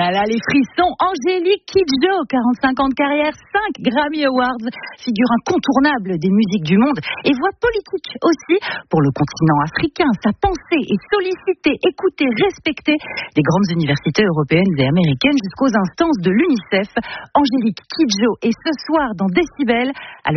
là là, les frissons. Angélique Kidjo, 45 ans de carrière, 5 Grammy Awards, figure incontournable des musiques du monde et voix politique aussi pour le continent africain. Sa pensée est sollicitée, écoutée, respectée des grandes universités européennes et américaines jusqu'aux instances de l'UNICEF. Angélique Kidjo est ce soir dans Décibel.